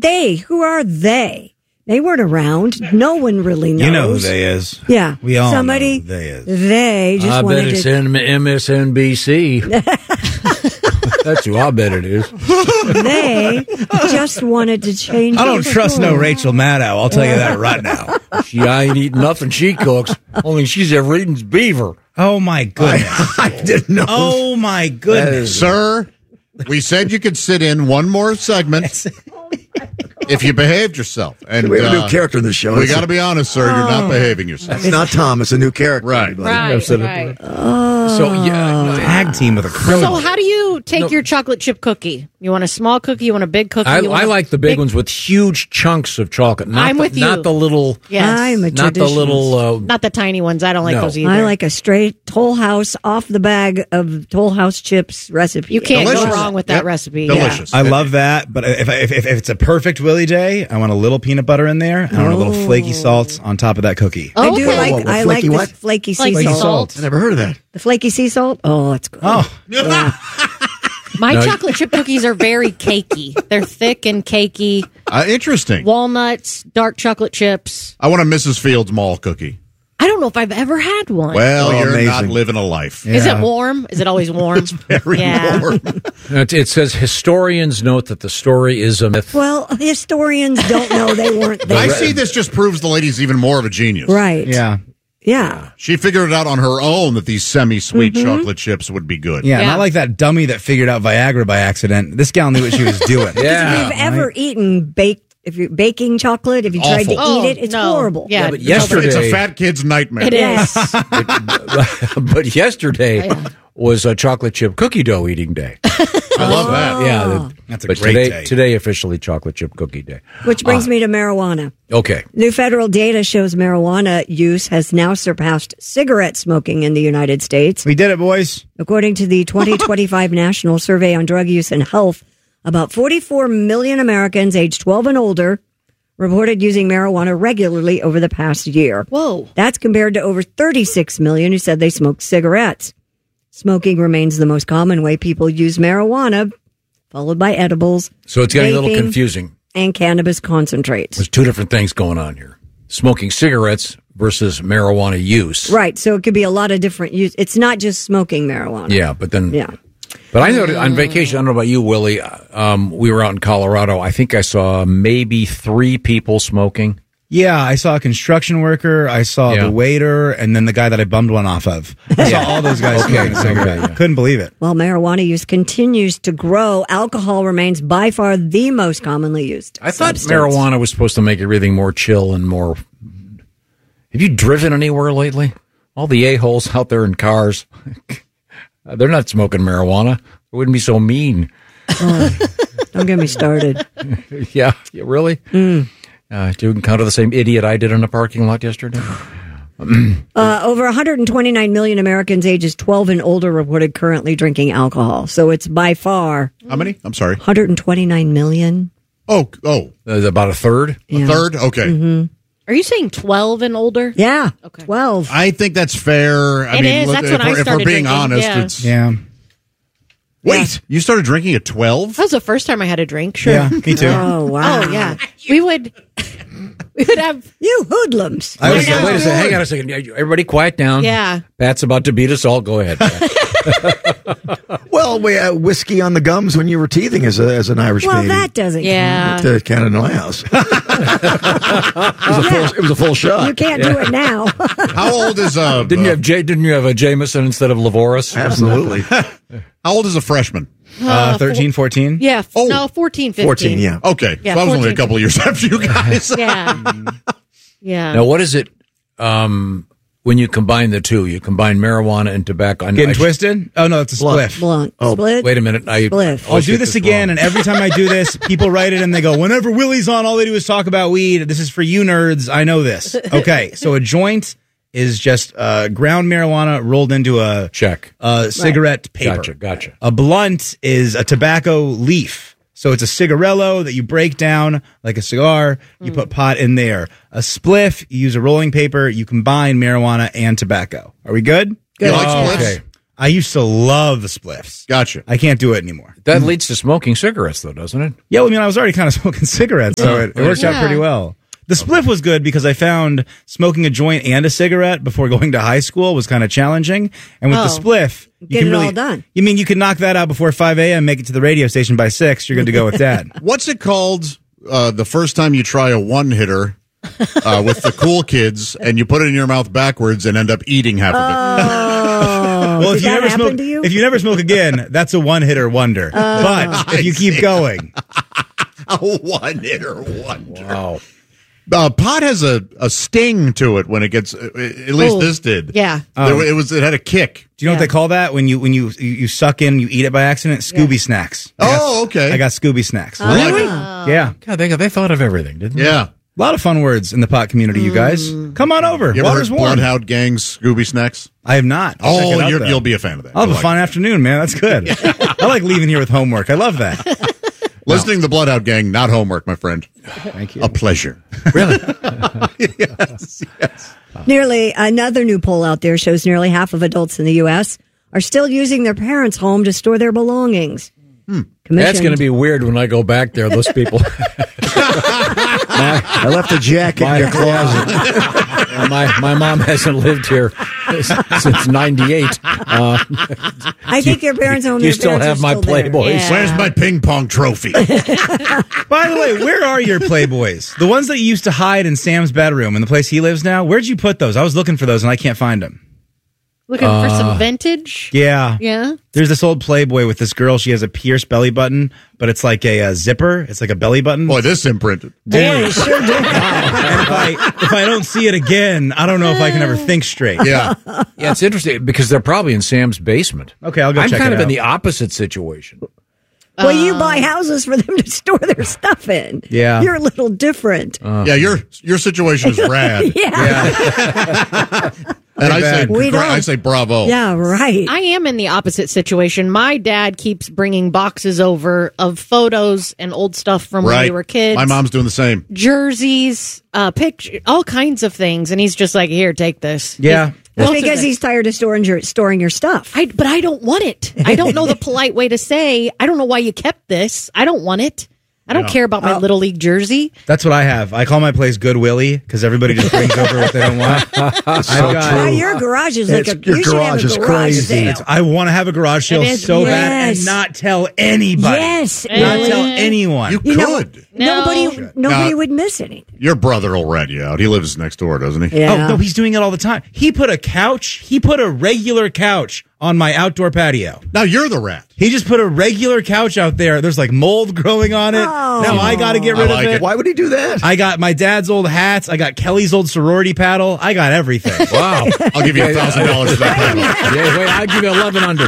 they? Who are they? They weren't around. No one really knows. You know who they is. Yeah. We all Somebody, know who they is. They just I wanted bet it's to... MSNBC. That's who I bet it is. They just wanted to change I don't the trust no story. Rachel Maddow. I'll tell you that right now. She ain't eating nothing she cooks. Only she's ever eaten is beaver. Oh, my goodness. I didn't know. Oh, my goodness. Sir, we said you could sit in one more segment if you behaved yourself. And We have a new character in the show. We got to be honest, sir. You're not behaving yourself. It's not Tom. It's a new character. Right. everybody. Right. So, yeah. Tag team with a So criminal. how do you take your chocolate chip cookie? You want a small cookie? You want a big cookie? I You want a like the big ones with huge chunks of chocolate. Not I'm with you. Not the little. Yes. I'm a Not the traditionalist. little. Not the tiny ones. I don't like No. those either. I like a straight Toll House off the bag of Toll House chips recipe. You can't Delicious. go wrong with that Yep. recipe. Delicious. I love that, but if it's a perfect Willie Day, I want a little peanut butter in there, and I want a little flaky salt on top of that cookie. Yeah. I do Okay. like What, I like flaky the what? flaky sea Flaky salt. salt. I never heard of that. The flaky sea salt. Oh, it's good. Oh, Yeah. My chocolate chip cookies are very cakey. They're thick and cakey. Interesting. Walnuts, dark chocolate chips. I want a Mrs. Fields Mall cookie. I don't know if I've ever had one. Well, Oh, you're not amazing. living a life. Is it warm? Is it always warm? Very Yeah. warm. It says historians note that the story is a myth. Well, historians don't know they weren't there. I see this just proves the lady's even more of a genius. Right. yeah. Yeah. She figured it out on her own that these semi-sweet chocolate chips would be good. Yeah, Yeah. not like that dummy that figured out Viagra by accident. This gal knew what she was doing. Yeah. If you've ever eaten baking chocolate, if you tried to Awful. eat it, it's no. horrible. Yeah, but yesterday- It's a fat kid's nightmare. It is. But yesterday was a chocolate chip cookie dough eating day. I love that. Yeah, That's a but great today, day. Today officially chocolate chip cookie day. Which brings me to marijuana. Okay. New federal data shows marijuana use has now surpassed cigarette smoking in the United States. We did it, boys. According to the 2025 National Survey on Drug Use and Health, about 44 million Americans aged 12 and older reported using marijuana regularly over the past year. Whoa. That's compared to over 36 million who said they smoked cigarettes. Smoking remains the most common way people use marijuana, followed by edibles. So it's getting a little vaping, confusing. And cannabis concentrates. There's two different things going on here. Smoking cigarettes versus marijuana use. Right, so it could be a lot of different use. It's not just smoking marijuana. Yeah, but then... Yeah. But I know on vacation, I don't know about you, Willie, we were out in Colorado. I think I saw maybe 3 people smoking. Yeah, I saw a construction worker, I saw Yeah. the waiter, and then the guy that I bummed one off of. I saw all those guys smoking a cigarette. Okay, yeah. Couldn't believe it. While marijuana use continues to grow, alcohol remains by far the most commonly used. I thought substance. marijuana was supposed to make everything more chill and more... Have you driven anywhere lately? All the a-holes out there in cars, they're not smoking marijuana. It wouldn't be so mean. Don't get me started. Yeah, really? Do you encounter the same idiot I did in a parking lot yesterday? Over 129 million Americans ages 12 and older reported currently drinking alcohol. So it's by far How many? I'm sorry. 129 million. Oh, About a third? a third? Okay. Are you saying 12 and older? Yeah, Okay. 12. I think that's fair. I It mean, is. look, That's if when I we're, if started we're being drinking, honest, yeah. it's... Yeah. Wait, you started drinking at 12? That was the first time I had a drink. Sure. Yeah, me too. Oh, wow. Oh, yeah. We would have. You hoodlums. I was, I know. wait a second. Hang on a second. Everybody quiet down. Yeah. Pat's about to beat us all. Go ahead, Pat. Well, we had whiskey on the gums when you were teething as an Irish Well, baby. that doesn't Yeah. That counted in my house. It was a full count. shot. You can't do it now. How old is Didn't you have a Jameson instead of Lavoris? Absolutely. how old is a freshman? 13, 14? Yeah. Oh. No, 14, 15. 14, yeah. Okay, Yeah, so I was only 14. a couple of years after you guys. Yeah. Yeah. Now, what is it when you combine the two? You combine marijuana and tobacco. Getting twisted? Oh, no, it's a spliff. Blunt. Oh, Split. Wait a minute. Spliff. I'll do this again, and every time I do this, people write it and they go, whenever Willie's on, all they do is talk about weed. This is for you nerds. I know this. Okay, so a joint is just ground marijuana rolled into a Check. cigarette paper. Gotcha. A blunt is a tobacco leaf. So it's a cigarello that you break down like a cigar. You put pot in there. A spliff, you use a rolling paper. You combine marijuana and tobacco. Are we good? You like Good. splits? Okay. I used to love the spliffs. Gotcha. I can't do it anymore. That leads to smoking cigarettes, though, doesn't it? Yeah, well, I mean, I was already kind of smoking cigarettes, so it worked out Yeah. pretty well. The spliff was good because I found smoking a joint and a cigarette before going to high school was kind of challenging. And with the spliff, you Get can it really, all done. You mean you can knock that out before 5 a.m., make it to the radio station by 6, you're good to go with Dad. What's it called the first time you try a one-hitter with the cool kids and you put it in your mouth backwards and end up eating half of it? Oh, Well, did that happen to you? if you never smoke again, that's a one-hitter wonder. But if you keep going, A one-hitter wonder. Wow. Pot has a sting to it when it gets. At least Oh, this did. yeah. It had a kick. do you know what they call that when you suck in, you eat it by accident? Scooby snacks. Oh, okay. I got Scooby snacks. Really? Yeah. God, they thought of everything, didn't they? Yeah. A lot of fun words in the pot community, you guys. Come on over. You ever Water's heard warm. Bloodhound Gang's Scooby Snacks? I have not. Check Oh, it out, though. you'll be a fan of that. I'll have You'll a fun afternoon, man. That's good. I like leaving here with homework. I love that. Listening to the Bloodhound Gang, not homework, my friend. Thank you. A pleasure. Really? Yes. Nearly another new poll out there shows nearly half of adults in the U.S. are still using their parents' home to store their belongings. That's going to be weird when I go back there, those people. I left a jacket in your closet. My mom hasn't lived here since 98. I think your parents own You their still parents have are my still there. Playboys. Yeah. Where's my ping pong trophy? By the way, where are your Playboys? The ones that you used to hide in Sam's bedroom in the place he lives now? Where'd you put those? I was looking for those and I can't find them. Looking for some vintage. Yeah. Yeah. There's this old Playboy with this girl. She has a pierced belly button, but it's like a zipper. It's like a belly button. Boy, this imprinted. Boy, sure did. And if I don't see it again, I don't know if I can ever think straight. Yeah. Yeah, it's interesting because they're probably in Sam's basement. Okay, I'll go I'm check kind it of in out. the opposite situation. Well, you buy houses for them to store their stuff in. Yeah. You're a little different. Yeah, your situation is rad. Yeah. And We don't. I say bravo. Yeah, right. I am in the opposite situation. My dad keeps bringing boxes over of photos and old stuff from when Right. we were kids. My mom's doing the same. Jerseys, picture, all kinds of things, and he's just like, "Here, take this." Yeah. That's Most of because it. he's tired of storing your stuff. But I don't want it. I don't know the polite way to say, I don't know why you kept this. I don't want it. I don't care about my Little League jersey. That's what I have. I call my place Good Willie because everybody just brings over what they don't want. Wow, your garage is like Your you should have garage a is garage crazy. sale. I want to have a garage sale It is- so bad Yes. and not tell anybody. Yes. Not tell anyone. You You know, could. nobody No. would miss anything. Your brother will rat you out. He lives next door, doesn't he? Yeah. Oh, no, he's doing it all the time. He put a regular couch on my outdoor patio. Now you're the rat. He just put a regular couch out there. There's like mold growing on it. Oh. Now I got to get rid I like of it. it. Why would he do that? I got my dad's old hats. I got Kelly's old sorority paddle. I got everything. Wow. I'll give you $1,000 for that panel. Yeah, wait, I'll give you 1,100.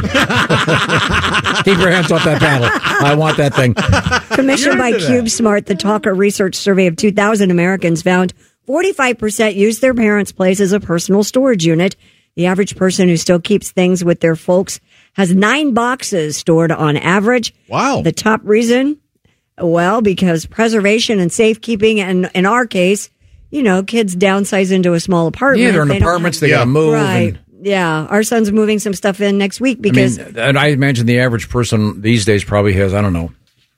Keep your hands off that paddle. I want that thing. Commissioned by into that. CubeSmart, the Talker Research Survey of 2,000 Americans found 45% use their parents' place as a personal storage unit. The average person who still keeps things with their folks has 9 boxes stored on average. Wow. The top reason? Well, because preservation and safekeeping, and in our case, kids downsize into a small apartment. Yeah, they're in They don't apartments. have- They got to move. Right. And, Yeah. Our son's moving some stuff in next week because and I imagine the average person these days probably has, I don't know,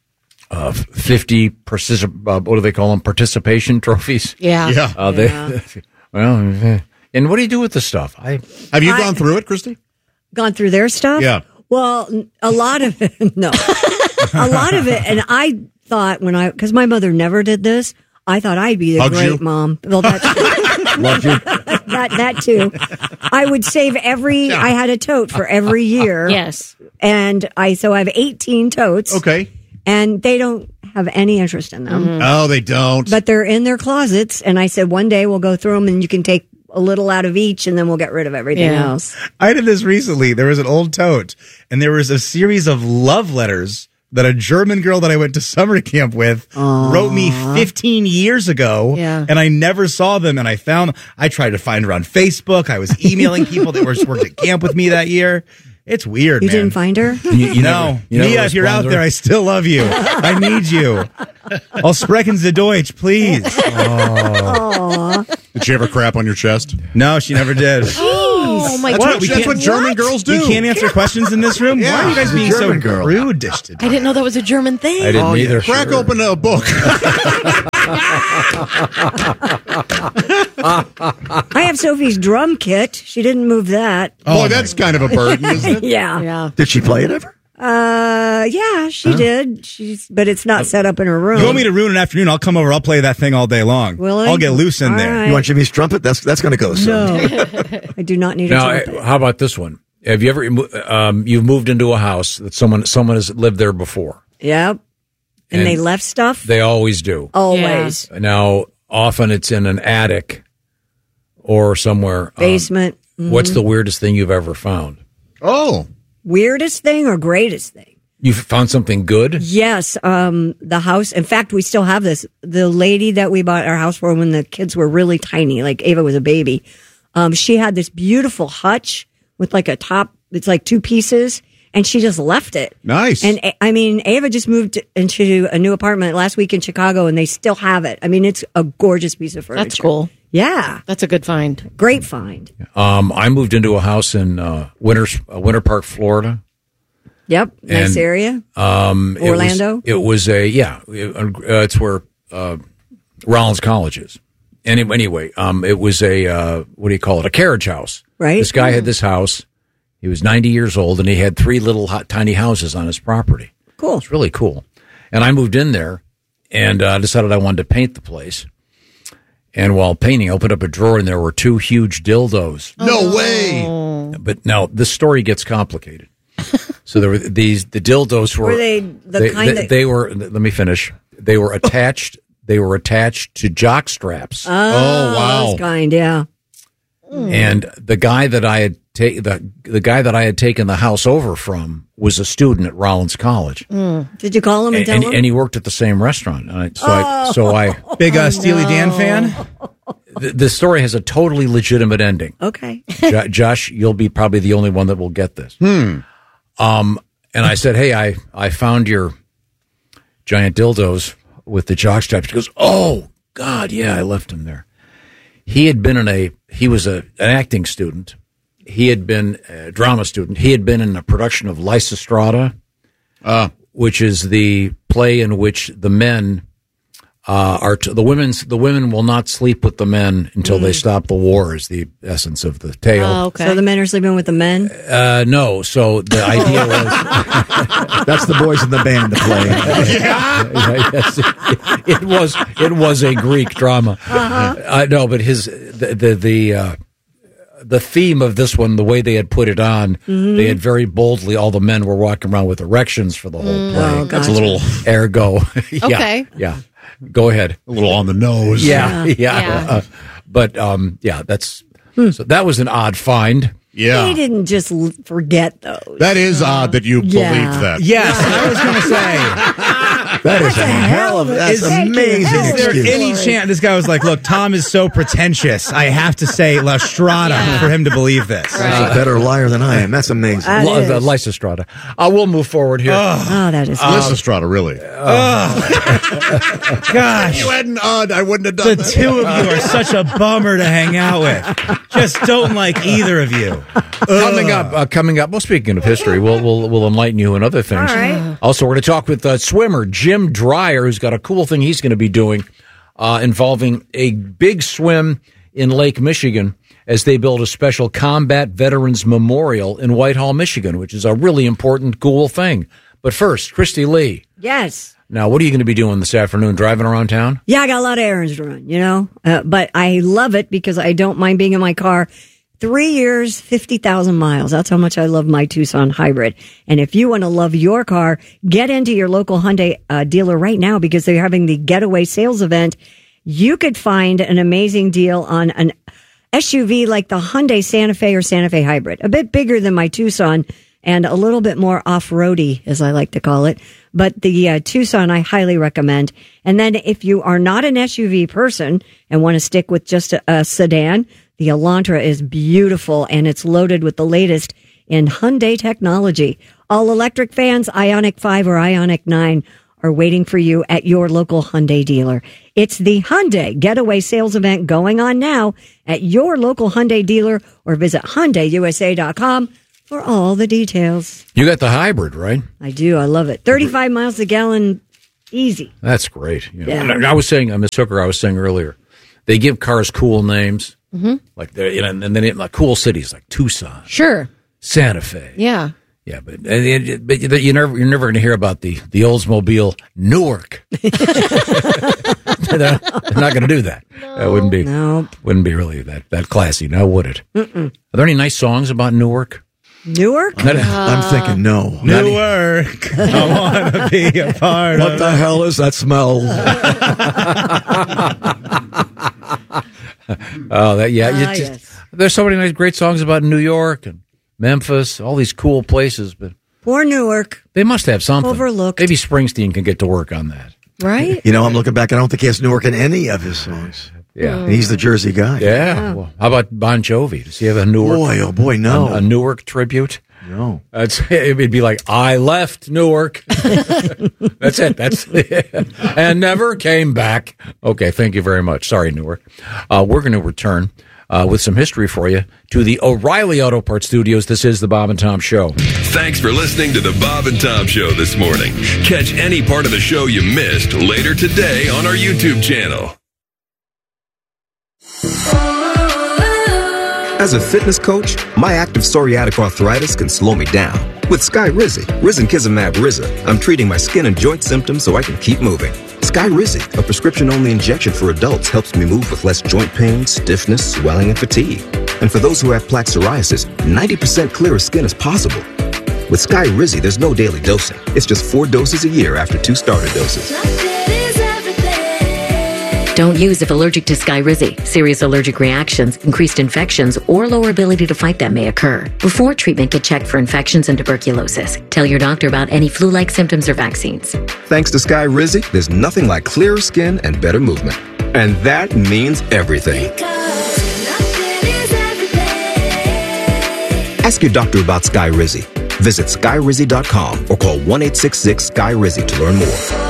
50 what do they call them? Participation trophies. Yeah. Yeah. Well, and what do you do with the stuff? Have you gone through it, Christy? gone through their stuff. Yeah. Well, a lot of it, no. A lot of it, and I thought because my mother never did this, I thought I'd be the Hugs great you? mom. Well, that's Love you. that too. I would save I had a tote for every year. Yes. And I have 18 totes. Okay. And they don't have any interest in them. Oh, they don't. But they're in their closets. And I said, one day we'll go through them and you can take a little out of each and then we'll get rid of everything Yeah. else. I did this recently. There was an old tote, and there was a series of love letters that a German girl that I went to summer camp with wrote me 15 years ago, Yeah. and I never saw them. And I tried to find her on Facebook. I was emailing people that worked at camp with me that year. It's weird, You man. didn't find her? You No, never- you never Mia, if you're out respond to there, her? I still love you. I need you. I'll sprechen Sie Deutsch, please. Did she ever crap on your chest? No, she never did. Oh my What? God. That's what German girls do. We can't answer questions in this room? Why are you guys being so German girl. prudish today? I didn't know that was a German thing. I didn't either. Crack open a book. I have Sophie's drum kit. She didn't move that. Boy, that's kind of a burden, isn't it? Yeah. Yeah. Did she play it ever? Yeah, she did. But it's not set up in her room. You want me to ruin an afternoon? I'll come over. I'll play that thing all day long. Will I? I'll get loose in All there. right. You want Jimmy's trumpet? That's going to go soon. No, I do not need a Now, trumpet. how about this one? Have you ever you've moved into a house that someone has lived there before? Yep. And they left stuff? They always do. Always. Now, often it's in an attic or somewhere. Basement. What's the weirdest thing you've ever found? Oh. Weirdest thing or greatest thing? You found something good? Yes. The house. In fact, we still have this. The lady that we bought our house for when the kids were really tiny, like Ava was a baby, she had this beautiful hutch with like a top. It's like 2 pieces. And she just left it. Nice. And I mean, Ava just moved into a new apartment last week in Chicago, and they still have it. I mean, it's a gorgeous piece of furniture. That's cool. Yeah. That's a good find. Great find. I moved into a house in Winter Park, Florida. Yep. Nice And, area. Orlando? It's where Rollins College is. Anyway, it was a, what do you call it? A carriage house. Right. This guy had this house. He was 90 years old, and he had 3 little tiny houses on his property. Cool. It's really cool. And I moved in there and decided I wanted to paint the place. And while painting, I opened up a drawer, and there were 2 huge dildos. No way. But now this story gets complicated. So there were the dildos Were they the kind that... they were, let me finish. They were attached to jock straps. Oh, wow. Those kind, yeah. And the guy that I had the guy that I had taken the house over from was a student at Rollins College. Did you call him and tell him? And he worked at the same restaurant. And so I Big Steely Dan fan? the story has a totally legitimate ending. Okay. Josh, you'll be probably the only one that will get this. And I said, hey, I found your giant dildos with the jock straps. He goes, oh, God, yeah, I left them there. He was an acting student. He had been a drama student. He had been in a production of Lysistrata, which is the play in which the men the women will not sleep with the men until they stop the war, is the essence of the tale. Oh, okay. So the men are sleeping with the men? No. So the idea was That's the boys in the band that play. yes, it was a Greek drama. No, but the theme of this one, the way they had put it on, they had very boldly, all the men were walking around with erections for the whole play. Oh, That's gotcha. a little ergo. Okay. Yeah. Go ahead. A little on the nose. Yeah. Yeah. That's so that was an odd find. Yeah. He didn't just forget those. That is odd that you Yeah. believe that. Yes, I was going to say. That is a hell of that's amazing Is there excuse. any chance this guy was like, look, Tom is so pretentious. I have to say La Strada for him to believe this. He's a better liar than I am. That's amazing. That is. The Lysistrata. We'll move forward here. Oh, that is Lysistrata, really. Gosh. You hadn't I wouldn't have done The that. 2 of you are such a bummer to hang out with. Just don't like either of you. Coming up. Well, speaking of history, we'll enlighten you in other things. All right. Also, we're going to talk with swimmer Jim Dreyer, who's got a cool thing he's going to be doing involving a big swim in Lake Michigan as they build a special combat veterans memorial in Whitehall, Michigan, which is a really important, cool thing. But first, Christy Lee. Yes. Now, what are you going to be doing this afternoon? Driving around town? Yeah, I got a lot of errands to run, but I love it because I don't mind being in my car. 3 years, 50,000 miles. That's how much I love my Tucson hybrid. And if you want to love your car, get into your local Hyundai dealer right now because they're having the Getaway Sales Event. You could find an amazing deal on an SUV like the Hyundai Santa Fe or Santa Fe Hybrid. A bit bigger than my Tucson and a little bit more off-roady, as I like to call it. But the Tucson, I highly recommend. And then if you are not an SUV person and want to stick with just a sedan, the Elantra is beautiful and it's loaded with the latest in Hyundai technology. All electric fans, Ioniq 5 or Ioniq 9 are waiting for you at your local Hyundai dealer. It's the Hyundai Getaway Sales Event going on now at your local Hyundai dealer, or visit HyundaiUSA.com for all the details. You got the hybrid, right? I do. I love it. 35 miles a gallon, easy. That's great. You know, Yeah. I was saying, Ms. Hooker, I was saying earlier, they give cars cool names, like and then like cool cities like Tucson, Sure. Santa Fe. Yeah. Yeah, but you're never going to hear about the Oldsmobile Newark. They're not going to do that. That wouldn't be really that classy, now would it? Are there any nice songs about Newark? Newark? I'm thinking no. Newark. I want to be a part What of the hell is that smell? Yes. There's so many nice, great songs about New York and Memphis, all these cool places, but Poor Newark. they must have something. Overlooked. Maybe Springsteen can get to work on that. Right? You know, I'm looking back. I don't think he has Newark in any of his songs. Yeah. And he's the Jersey guy. Yeah. Well, how about Bon Jovi? Does he have a Newark? Boy, oh boy, no. A Newark tribute? No. It'd be like, I left Newark. That's it. And never came back. Okay, thank you very much. Sorry, Newark. We're going to return with some history for you to the O'Reilly Auto Parts Studios. This is the Bob and Tom Show. Thanks for listening to the Bob and Tom Show this morning. Catch any part of the show you missed later today on our YouTube channel. As a fitness coach, my active psoriatic arthritis can slow me down. With Skyrizi, Risankizumab Riza, I'm treating my skin and joint symptoms so I can keep moving. Skyrizi, a prescription-only injection for adults, helps me move with less joint pain, stiffness, swelling, and fatigue. And for those who have plaque psoriasis, 90% clearer skin is possible. With Skyrizi, there's no daily dosing. It's just 4 doses a year after 2 starter doses. Don't use if allergic to Skyrizi. Serious allergic reactions, increased infections, or lower ability to fight them may occur. Before treatment, get checked for infections and tuberculosis. Tell your doctor about any flu-like symptoms or vaccines. Thanks to Skyrizi, there's nothing like clearer skin and better movement. And that means everything. Ask your doctor about Skyrizi. Visit Skyrizi.com or call 1-866-SKY-RIZI to learn more.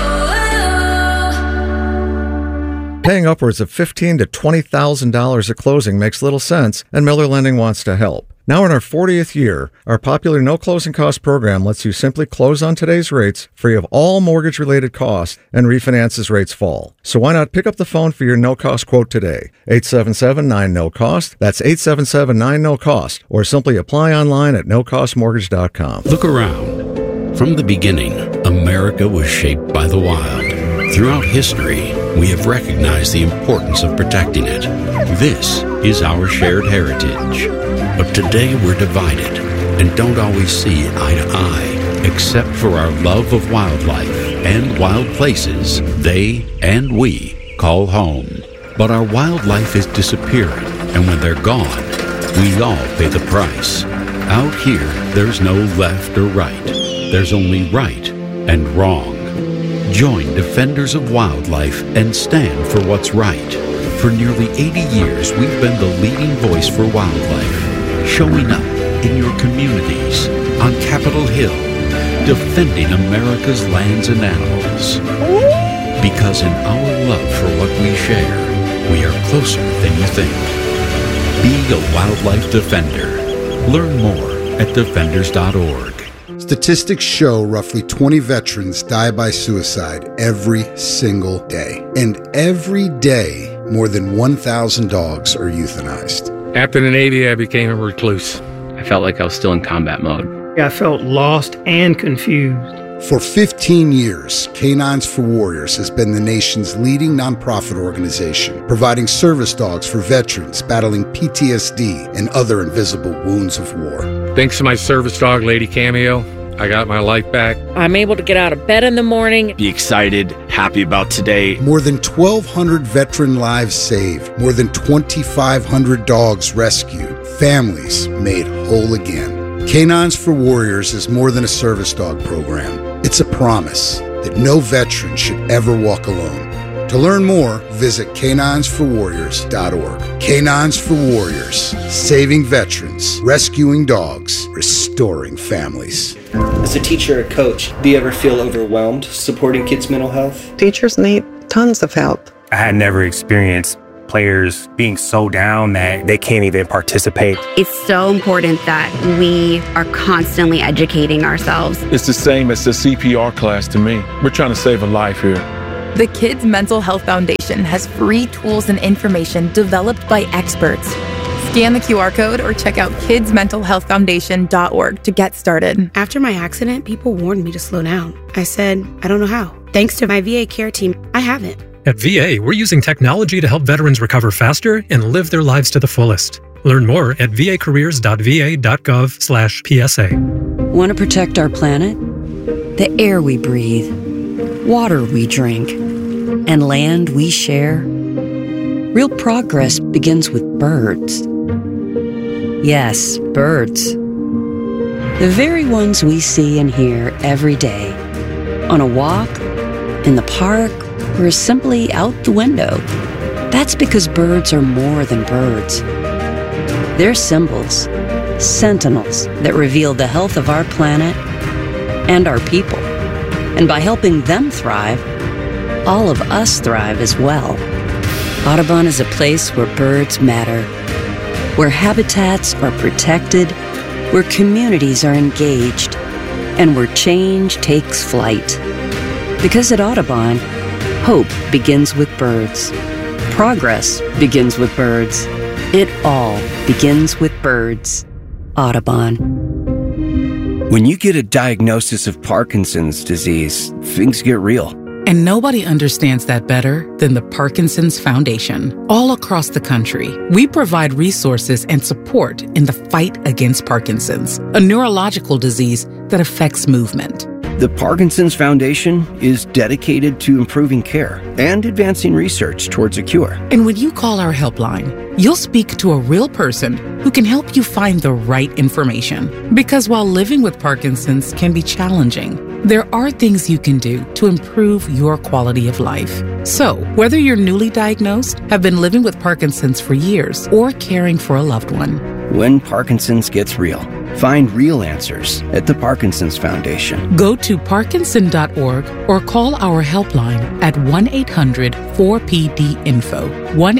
Paying upwards of $15,000 to $20,000 at closing makes little sense, and Miller Lending wants to help. Now in our 40th year, our popular no closing cost program lets you simply close on today's rates, free of all mortgage-related costs, and refinance as rates fall. So why not pick up the phone for your no-cost quote today? 877-9-NO-COST. That's 877-9-NO-COST. Or simply apply online at nocostmortgage.com. Look around. From the beginning, America was shaped by the wild. Throughout history, we have recognized the importance of protecting it. This is our shared heritage. But today we're divided and don't always see eye to eye, except for our love of wildlife and wild places they and we call home. But our wildlife is disappearing, and when they're gone, we all pay the price. Out here, there's no left or right. There's only right and wrong. Join Defenders of Wildlife and stand for what's right. For nearly 80 years, we've been the leading voice for wildlife, showing up in your communities, on Capitol Hill, defending America's lands and animals. Because in our love for what we share, we are closer than you think. Be a wildlife defender. Learn more at defenders.org. Statistics show roughly 20 veterans die by suicide every single day. And every day, more than 1,000 dogs are euthanized. After the Navy, I became a recluse. I felt like I was still in combat mode. I felt lost and confused. For 15 years, Canines for Warriors has been the nation's leading nonprofit organization, providing service dogs for veterans battling PTSD and other invisible wounds of war. Thanks to my service dog, Lady Cameo, I got my life back. I'm able to get out of bed in the morning. Be excited, happy about today. More than 1,200 veteran lives saved. More than 2,500 dogs rescued. Families made whole again. Canines for Warriors is more than a service dog program. It's a promise that no veteran should ever walk alone. To learn more, visit caninesforwarriors.org. Canines for Warriors, saving veterans, rescuing dogs, restoring families. As a teacher or coach, do you ever feel overwhelmed supporting kids' mental health? Teachers need tons of help. I had never experienced players being so down that they can't even participate. It's so important that we are constantly educating ourselves. It's the same as the CPR class to me. We're trying to save a life here. The Kids Mental Health Foundation has free tools and information developed by experts. Scan the QR code or check out kidsmentalhealthfoundation.org to get started. After my accident, people warned me to slow down. I said, I don't know how. Thanks to my VA care team, I haven't. At VA, we're using technology to help veterans recover faster and live their lives to the fullest. Learn more at vacareers.va.gov/PSA. Want to protect our planet? The air we breathe, water we drink, and land we share? Real progress begins with birds. Yes, birds. The very ones we see and hear every day. On a walk, in the park, or simply out the window. That's because birds are more than birds. They're symbols, sentinels that reveal the health of our planet and our people. And by helping them thrive, all of us thrive as well. Audubon is a place where birds matter, where habitats are protected, where communities are engaged, and where change takes flight. Because at Audubon, hope begins with birds. Progress begins with birds. It all begins with birds. Audubon. When you get a diagnosis of Parkinson's disease, things get real. And nobody understands that better than the Parkinson's Foundation. All across the country, we provide resources and support in the fight against Parkinson's, a neurological disease that affects movement. The Parkinson's Foundation is dedicated to improving care and advancing research towards a cure. And when you call our helpline, you'll speak to a real person who can help you find the right information. Because while living with Parkinson's can be challenging, there are things you can do to improve your quality of life. So, whether you're newly diagnosed, have been living with Parkinson's for years, or caring for a loved one, When Parkinson's gets real, find real answers at the Parkinson's Foundation. Go to parkinson.org or call our helpline at 1-800-4PD-INFO,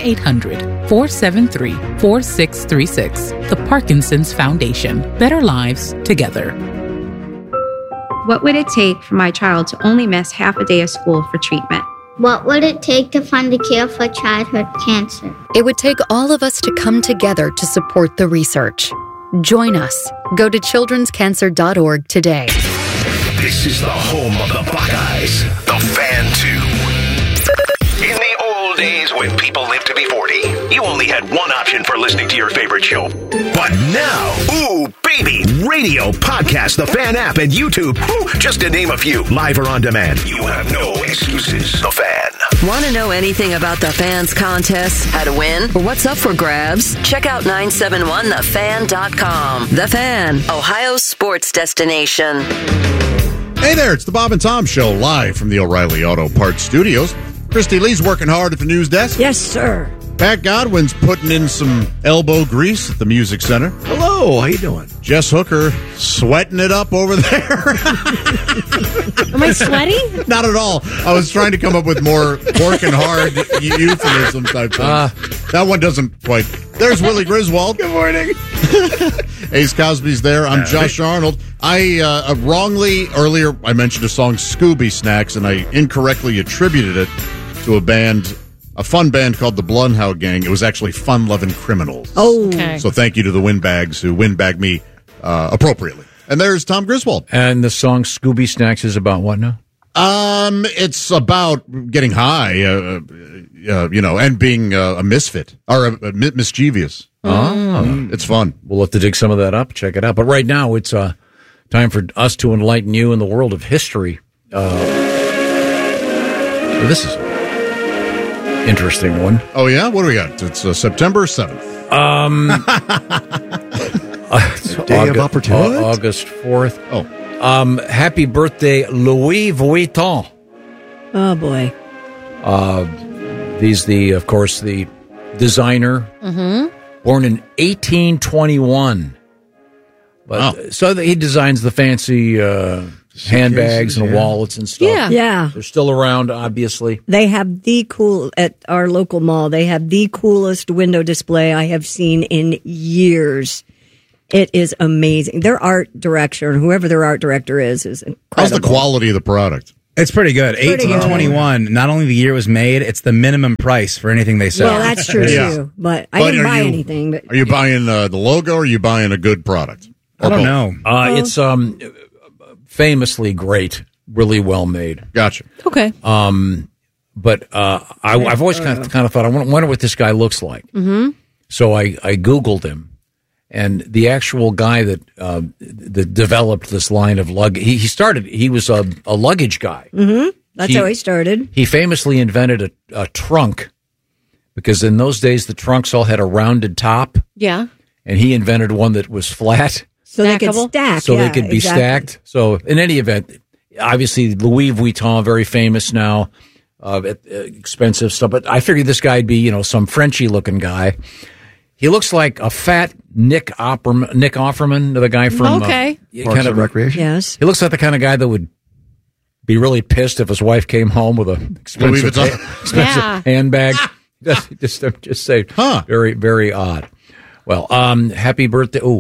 1-800-473-4636. The Parkinson's Foundation. Better lives together. What would it take for my child to only miss half a day of school for treatment? What would it take to fund a cure for childhood cancer? It would take all of us to come together to support the research. Join us. Go to childrenscancer.org today. This is the home of the Buckeyes, the Fan 2. In the old days when people lived to be 40, you only had one option for listening to your favorite show. But now, ooh, baby, radio, podcast, the Fan app, and YouTube, just to name a few, live or on demand. You have no excuses. The Fan. Want to know anything about the Fan's contests, how to win, or what's up for grabs? Check out 971thefan.com. The Fan, Ohio's sports destination. Hey there, it's the Bob and Tom Show, live from the O'Reilly Auto Parts Studios. Christy Lee's working hard at the news desk. Yes, sir. Pat Godwin's putting in some elbow grease at the Music Center. Hello, how you doing? Jess Hooker sweating it up over there. Am I sweaty? Not at all. I was trying to come up with more working hard euphemism type things. That one doesn't quite. There's Willie Griswold. Good morning. Ace Cosby's there. I'm Josh Arnold. I wrongly, earlier, I mentioned a song, Scooby Snacks, and I incorrectly attributed it to a band, a fun band called the Blumhouse Gang. It was actually Fun Lovin' Criminals. Oh. Okay. So thank you to the Windbags who windbagged me appropriately. And there's Tom Griswold. And the song Scooby Snacks is about what now? It's about getting high, and being a misfit or mischievous. Oh, it's fun. We'll have to dig some of that up. Check it out. But right now, it's time for us to enlighten you in the world of history. This is an interesting one. Oh yeah, what do we got? It's September 7th. Day of Opportunity? August 4th. Oh. Happy birthday, Louis Vuitton. Oh, boy. He's of course, the designer. Mm-hmm. Born in 1821. But so he designs the fancy handbags and wallets and stuff. Yeah. They're still around, obviously. They have at our local mall, they have the coolest window display I have seen in years. It is amazing. Their art director, whoever their art director is incredible. How's the quality of the product? It's pretty good. 1821. Not only the year it was made, it's the minimum price for anything they sell. Well, that's true too. But I didn't buy anything. But are you buying the logo, or are you buying a good product? I don't know. It's famously great, really well made. Gotcha. Okay. But I've always kind of thought, I wonder what this guy looks like. Mm-hmm. So I Googled him, and the actual guy that developed this line of luggage, he was a luggage guy. Mm-hmm. That's how he started. He famously invented a trunk, because in those days the trunks all had a rounded top. Yeah. And he invented one that was flat. So they could stack. So they could be stacked. So in any event, obviously Louis Vuitton, very famous now, expensive stuff. But I figured this guy'd be, some Frenchy looking guy. He looks like a fat Nick Offerman, the guy from Parks and Recreation. Yes. He looks like the kind of guy that would be really pissed if his wife came home with an expensive handbag. Just say, very, very odd. Well, happy birthday. Born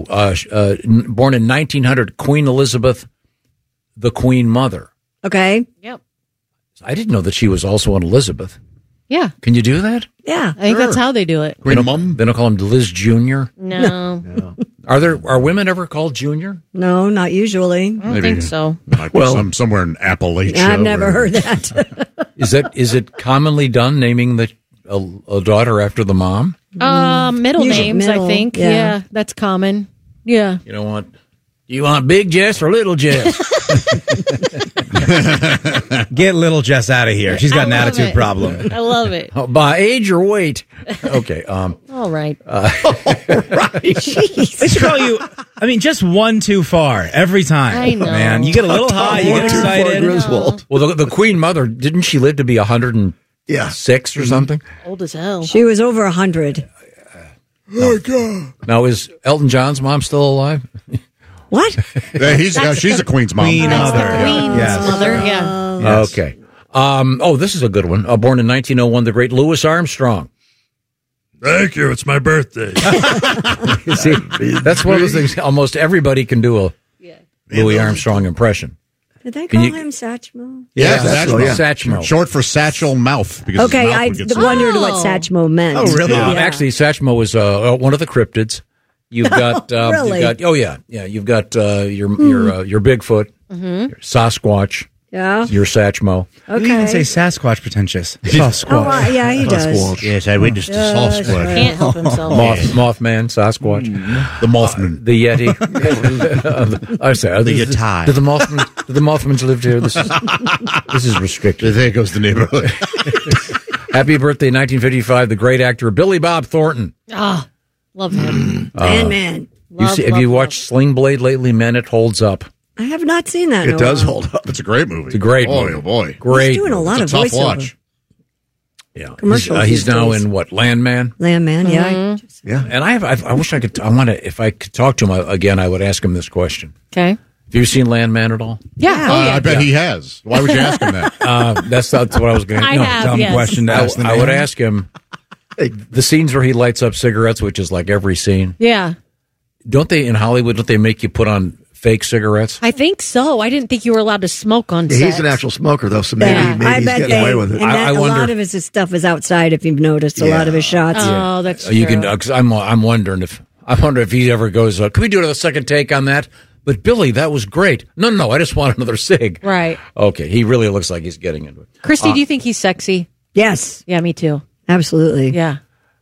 in 1900, Queen Elizabeth, the Queen Mother. Okay. Yep. I didn't know that she was also an Elizabeth. Yeah. Can you do that? Yeah. I think that's how they do it. Queen Mum? They don't call him Liz Jr.? No. Are women ever called Junior? No, not usually. I don't think so. Might be somewhere in Appalachia. I've never heard that. Is it commonly done, naming a daughter after the mom? Middle names, I think. Yeah, that's common. Yeah. You know what? You want Big Jess or Little Jess? Get Little Jess out of here. She's got an attitude problem. I love it. By age or weight? Okay. All right. Jeez. They should call you, just one too far every time. I know. Man, you get a little high, you get excited. Well, the Queen Mother, didn't she live to be 106 or something? Old as hell. She was over 100. Oh, God. Now, is Elton John's mom still alive? What? She's a Queen's mom. Queen Mother. Queen's mother, yeah. Yes. Okay. This is a good one. Born in 1901, the great Louis Armstrong. Thank you. It's my birthday. See, that's one of those things. Almost everybody can do a Louis Armstrong impression. Did they call him Satchmo? Yeah, Satchmo. Short for satchel mouth. Because Okay, I wondered what Satchmo meant. Oh, really? Actually, Satchmo was one of the cryptids. You've got, really? You've got your Bigfoot, your Sasquatch, your Satchmo. Okay. You even say Sasquatch pretentious. Sasquatch. Yeah, he does. Yes, I witnessed a Sasquatch. Can't help himself. Mothman, Sasquatch, the Mothman, the Yeti. I say, the Yeti. Do the Mothmans live here? This is restricted. There goes the neighborhood. Happy birthday, 1955, the great actor Billy Bob Thornton. Love him. Man. Have you watched Sling Blade lately? Man, it holds up. I have not seen that. It does hold up. It's a great movie. It's a great movie. Oh, boy. Great. He's doing a lot of tough voiceover. watch. Yeah. Commercials He's these now days. in what? Landman? Landman, yeah. Yeah. And I wish I could, if I could talk to him again, I would ask him this question. Okay. Have you seen Landman at all? Yeah. I bet he has. Why would you ask him that? That's what I was going to I have, Dumb yes. question to ask the I would man. ask him the scenes where he lights up cigarettes, which is like every scene. Yeah. Don't they, in Hollywood, don't they make you put on fake cigarettes? I think so. I didn't think you were allowed to smoke on set. He's an actual smoker, though, so maybe I he's bet getting away with it. And I a wonder- lot of his stuff is outside, if you've noticed. A lot of his shots. Oh, that's true. You can, cause I'm wondering if he ever goes, can we do a second take on that? But Billy, that was great. No, I just want another cig. Right. Okay, he really looks like he's getting into it. Christy, do you think he's sexy? Yes. Yeah, me too. Absolutely. Yeah.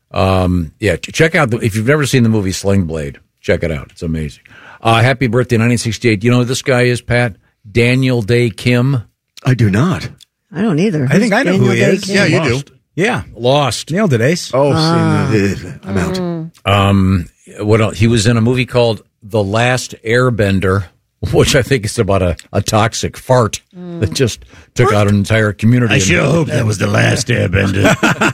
Check out if you've never seen the movie Sling Blade, check it out. It's amazing. Happy birthday, 1968. You know who this guy is, Pat? Daniel Day Kim. I do not. I don't either. I think I know who he is. Yeah, you do. Yeah. Lost. Nailed it, Ace. Oh, I'm out. What else? He was in a movie called The Last Airbender. which I think is about a toxic fart that just took out an entire community. I sure hope that was the last Airbender.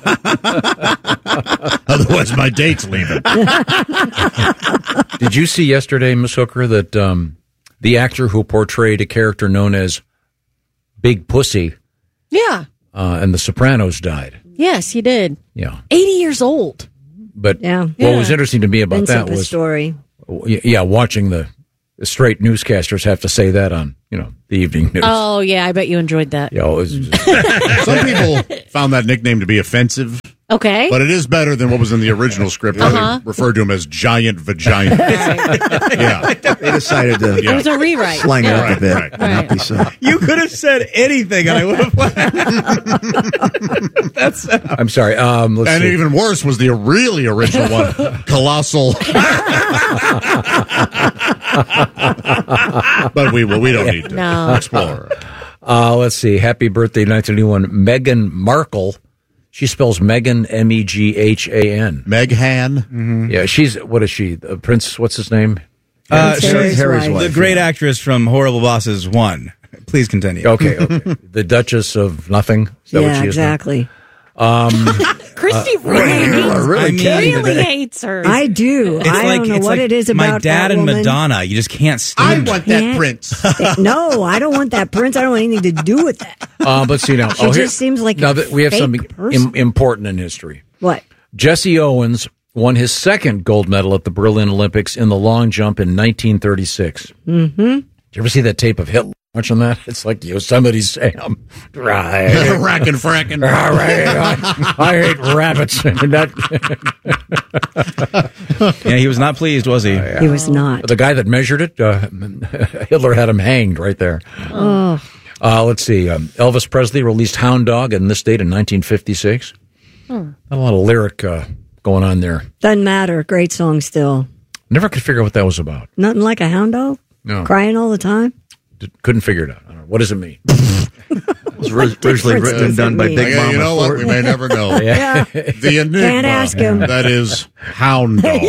Otherwise, my date's leaving. Did you see yesterday, Miss Hooker, that the actor who portrayed a character known as Big Pussy Yeah. in The Sopranos died? Yes, he did. Yeah. 80 years old. But what was interesting to me about that was story. Yeah, watching the straight newscasters have to say that on the evening news. Oh, yeah, I bet you enjoyed that. Yeah, it was Some people found that nickname to be offensive. Okay. But it is better than what was in the original script where they referred to him as Giant Vagina. Yeah. They decided to It was a rewrite. slang it up Right, a bit. right. and not be so. You could have said anything, and I would have. I'm sorry. Let's And see. even worse was the really original one, Colossal. But we don't need to explore. Let's see. Happy birthday, 1991, Meghan Markle. She spells Meghan, Meghan. Meghan. Yeah, what is she? Prince, what's his name? Harry's Harry's wife. wife. The great actress from Horrible Bosses 1. Please continue. Okay. The Duchess of Nothing. Is that what she is now? exactly. Christy really hates her. I do. I don't know what it is about my dad that and woman. Madonna. You just can't stand. I want that prince. No, I don't want that prince. I don't want anything to do with that. Let's see now. She just seems like now a that we have fake something person. important in history. What? Jesse Owens won his second gold medal at the Berlin Olympics in the long jump in 1936. Mm-hmm. Did you ever see that tape of Hitler watching that? It's like Yosemite Sam. Right. Rackin' frackin'. I hate rabbits. Yeah, he was not pleased, was he? He was not. The guy that measured it, Hitler had him hanged right there. Oh. Let's see. Elvis Presley released Hound Dog in this date in 1956. Not a lot of lyric going on there. Doesn't matter. Great song still. Never could figure out what that was about. Nothing like a hound dog? No. Crying all the time? Couldn't figure it out. I don't know. What does it mean? It was originally written and done by Big Mama. You know what? We may never know. Yeah. The enigma. Can't ask him. That is Hound Dog.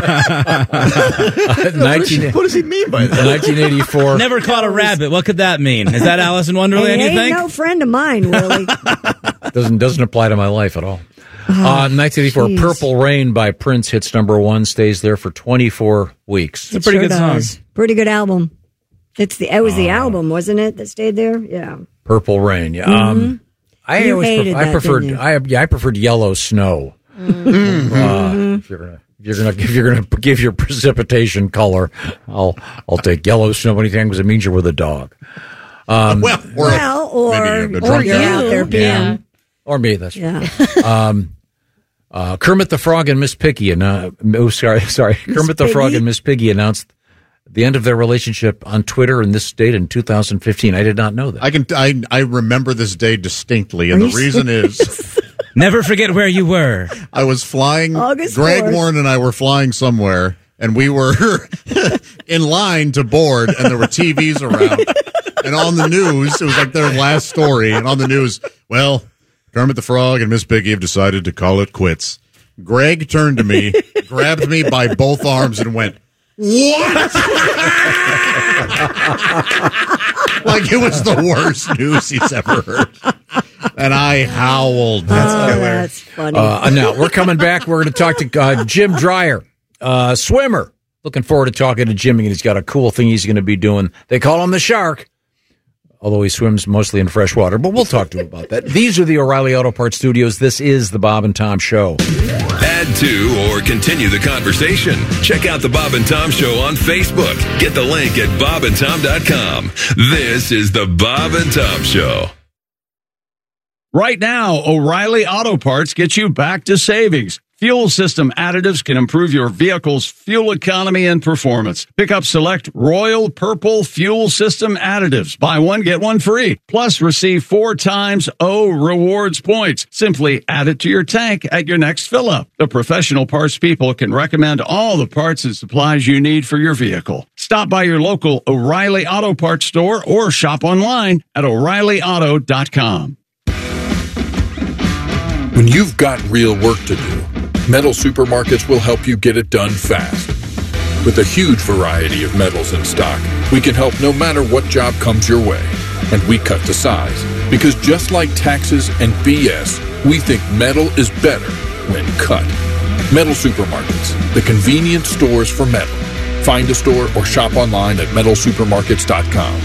19, What does he mean by that? 1984. Never caught a rabbit. What could that mean? Is that Alice in Wonderland? He You ain't think? no friend of mine, Willie. Doesn't apply to my life at all. 1984, geez. Purple Rain by Prince hits #1, stays there for 24 weeks. It's a pretty good song. Pretty good album. It was the album, wasn't it, that stayed there? Yeah. Purple Rain, yeah. I You always hated that, preferred didn't you? I preferred Yellow Snow. If you're gonna give your precipitation color, I'll take Yellow Snow anything because it means you're with a dog. Or maybe a drunk you're out there peeing. Yeah. Or me, that's Yeah. Kermit the Frog and Miss Piggy Kermit the Frog and Miss Piggy announced the end of their relationship on Twitter in this date in 2015. I did not know that. I remember this day distinctly, and the reason is Never forget where you were. I was flying. August Greg 4th. Warren and I were flying somewhere, and we were in line to board, and there were TVs around. And on the news, it was like their last story. And on the news, well, Kermit the Frog and Miss Piggy have decided to call it quits. Greg turned to me, grabbed me by both arms, and went, "What?" Like it was the worst news he's ever heard. And I howled. That's funny. Now, we're coming back. We're going to talk to Jim Dreyer, swimmer. Looking forward to talking to Jimmy, and he's got a cool thing he's going to be doing. They call him the Shark, although he swims mostly in fresh water, but we'll talk to him about that. These are the O'Reilly Auto Parts Studios. This is the Bob and Tom Show. Add to or continue the conversation. Check out the Bob and Tom Show on Facebook. Get the link at bobandtom.com. This is the Bob and Tom Show. Right now, O'Reilly Auto Parts gets you back to savings. Fuel system additives can improve your vehicle's fuel economy and performance. Pick up select Royal Purple Fuel System additives. Buy one, get one free. Plus, receive 4 times O rewards points. Simply add it to your tank at your next fill-up. The professional parts people can recommend all the parts and supplies you need for your vehicle. Stop by your local O'Reilly Auto Parts store or shop online at O'ReillyAuto.com. When you've got real work to do, Metal Supermarkets will help you get it done fast. With a huge variety of metals in stock, we can help no matter what job comes your way. And we cut to size. Because just like taxes and BS, we think metal is better when cut. Metal Supermarkets, the convenient stores for metal. Find a store or shop online at metalsupermarkets.com.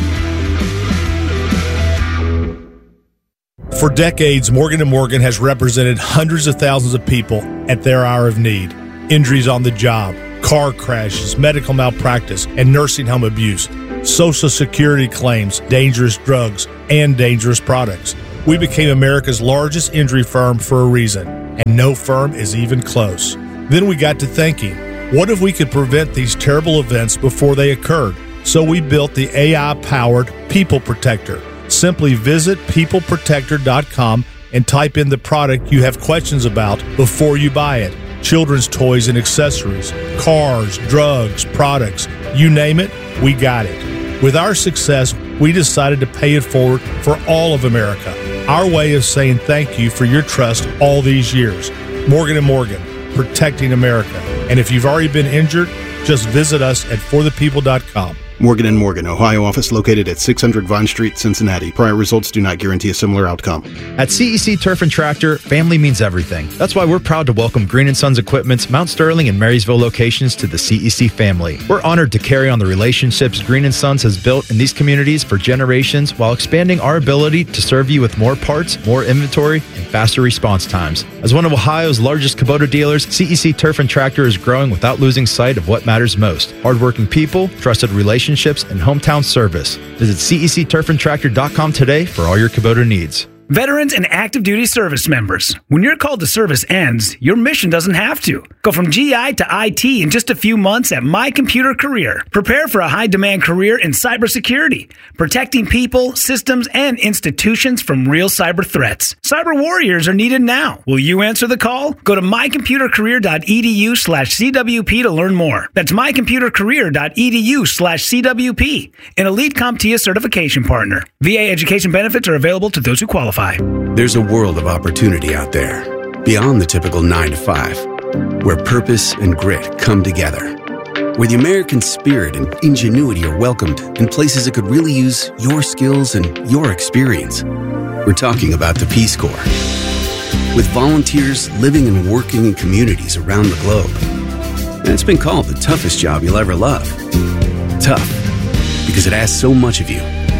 For decades, Morgan & Morgan has represented hundreds of thousands of people at their hour of need. Injuries on the job, car crashes, medical malpractice, and nursing home abuse, Social Security claims, dangerous drugs, and dangerous products. We became America's largest injury firm for a reason, and no firm is even close. Then we got to thinking, what if we could prevent these terrible events before they occurred? So we built the AI-powered People Protector. Simply visit peopleprotector.com and type in the product you have questions about before you buy it. Children's toys and accessories, cars, drugs, products, you name it, we got it. With our success, we decided to pay it forward for all of America. Our way of saying thank you for your trust all these years. Morgan & Morgan, protecting America. And if you've already been injured, just visit us at forthepeople.com. Morgan & Morgan, Ohio office located at 600 Vine Street, Cincinnati. Prior results do not guarantee a similar outcome. At CEC Turf and Tractor, family means everything. That's why we're proud to welcome Green & Sons Equipment's Mount Sterling and Marysville locations to the CEC family. We're honored to carry on the relationships Green & Sons has built in these communities for generations while expanding our ability to serve you with more parts, more inventory, and faster response times. As one of Ohio's largest Kubota dealers, CEC Turf and Tractor is growing without losing sight of what matters most. Hardworking people, trusted relationships, and hometown service. Visit CECTurfandTractor.com today for all your Kubota needs. Veterans and active duty service members, when your call to service ends, your mission doesn't have to. Go from GI to IT in just a few months at My Computer Career. Prepare for a high-demand career in cybersecurity, protecting people, systems, and institutions from real cyber threats. Cyber warriors are needed now. Will you answer the call? Go to mycomputercareer.edu/CWP to learn more. That's mycomputercareer.edu/CWP, an elite CompTIA certification partner. VA education benefits are available to those who qualify. There's a world of opportunity out there, beyond the typical 9 to 5, where purpose and grit come together, where the American spirit and ingenuity are welcomed in places that could really use your skills and your experience. We're talking about the Peace Corps, with volunteers living and working in communities around the globe. And it's been called the toughest job you'll ever love. Tough, because it asks so much of you.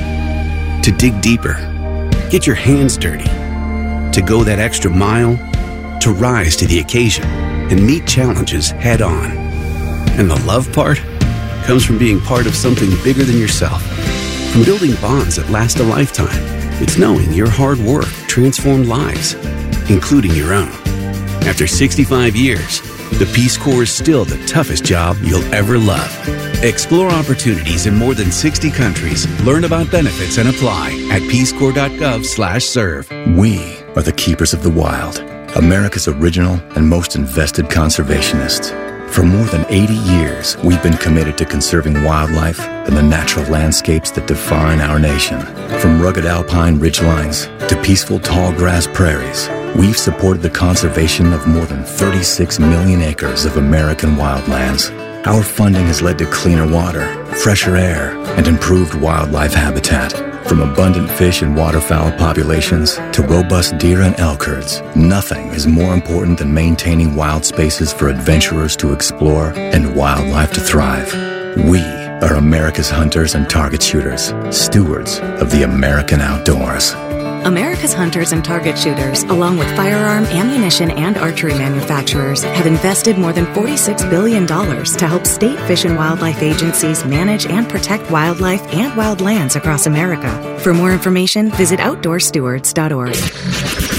To dig deeper, get your hands dirty, to go that extra mile, to rise to the occasion and meet challenges head on. And the love part comes from being part of something bigger than yourself, from building bonds that last a lifetime. It's knowing your hard work transformed lives, including your own. After 65 years, the Peace Corps is still the toughest job you'll ever love. Explore opportunities in more than 60 countries. Learn about benefits and apply at peacecorps.gov/serve. We are the keepers of the wild, America's original and most invested conservationists. For more than 80 years, we've been committed to conserving wildlife and the natural landscapes that define our nation. From rugged alpine ridgelines to peaceful tall grass prairies, we've supported the conservation of more than 36 million acres of American wildlands. Our funding has led to cleaner water, fresher air, and improved wildlife habitat. From abundant fish and waterfowl populations to robust deer and elk herds, nothing is more important than maintaining wild spaces for adventurers to explore and wildlife to thrive. We are America's hunters and target shooters, stewards of the American outdoors. America's hunters and target shooters, along with firearm, ammunition, and archery manufacturers, have invested more than $46 billion to help state fish and wildlife agencies manage and protect wildlife and wildlands across America. For more information, visit outdoorstewards.org.